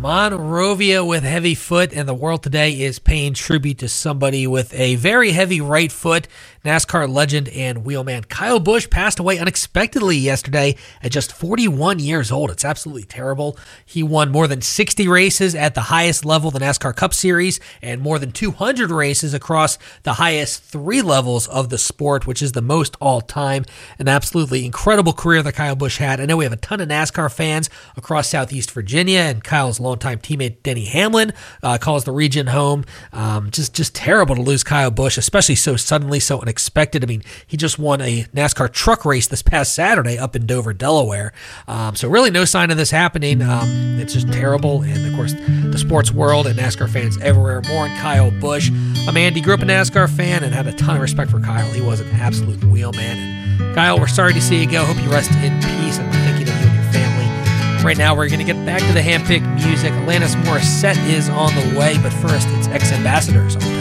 Monrovia with heavy foot, and the world today is paying tribute to somebody with a very heavy right foot. NASCAR legend and wheelman Kyle Busch passed away unexpectedly yesterday at just 41 years old. It's absolutely terrible. He won more than 60 races at the highest level, the NASCAR Cup Series, and more than 200 races across the highest three levels of the sport, which is the most all time. An absolutely incredible career that Kyle Busch had. I know we have a ton of NASCAR fans across Southeast Virginia, and Kyle's longtime teammate Denny Hamlin calls the region home. Just terrible to lose Kyle Busch, especially so suddenly, so unexpected. I mean, he just won a NASCAR truck race this past Saturday up in Dover, Delaware. So really no sign of this happening. It's just terrible. And of course, the sports world and NASCAR fans everywhere, more on Kyle Busch. He grew up a NASCAR fan and had a ton of respect for Kyle. He was an absolute wheelman. And Kyle, we're sorry to see you go. Hope you rest in peace, and we're thinking of you and your family. Right now, we're going to get back to the handpicked music. Alanis Morissette is on the way, but first, it's X Ambassadors on